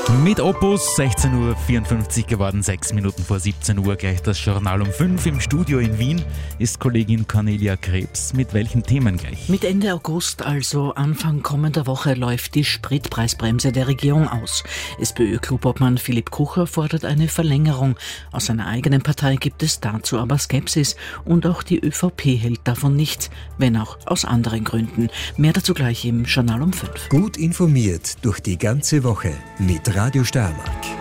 Mit Opus 16.54 Uhr geworden, 6 Minuten vor 17 Uhr, gleich das Journal um 5. Im Studio in Wien ist Kollegin Cornelia Krebs. Mit welchen Themen gleich? Mit Ende August, also Anfang kommender Woche, läuft die Spritpreisbremse der Regierung aus. SPÖ-Klubobmann Philipp Kucher fordert eine Verlängerung. Aus seiner eigenen Partei gibt es dazu aber Skepsis und auch die ÖVP hält davon nichts, wenn auch aus anderen Gründen. Mehr dazu gleich im Journal um 5. Gut informiert durch die ganze Woche mit Radio Steiermark.